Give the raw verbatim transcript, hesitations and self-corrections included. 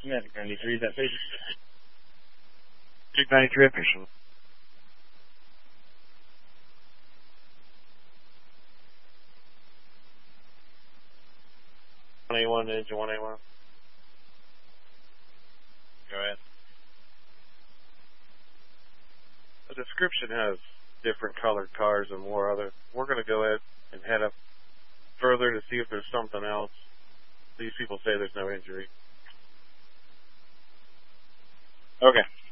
Medic ninety-three, is that patient? Medic ninety-three, patient. one eighty-one, engine one eighty-one. Go ahead. The description has different colored cars and more other. We're going to go ahead and head up further to see if there's something else. These people say there's no injury. Okay.